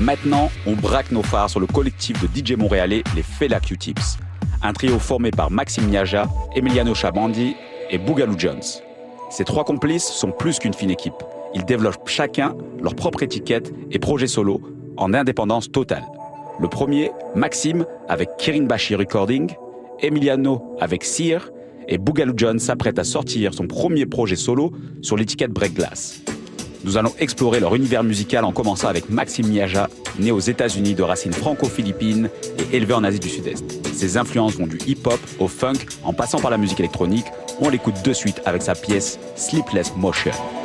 Maintenant, on braque nos phares sur le collectif de DJ montréalais, les Fela Q-Tips. Un trio formé par Maxime Niaja, Emiliano Chabandi et Boogaloo Jones. Ces trois complices sont plus qu'une fine équipe. Ils développent chacun leur propre étiquette et projet solo en indépendance totale. Le premier, Maxime avec Kirinbashi Recording, Emiliano avec Sear et Boogaloo Jones s'apprête à sortir son premier projet solo sur l'étiquette Break Glass. Nous allons explorer leur univers musical en commençant avec Maxime Niaja, né aux États-Unis de racines franco-philippines et élevé en Asie du Sud-Est. Ses influences vont du hip-hop au funk en passant par la musique électronique. On l'écoute de suite avec sa pièce Sleepless Motion.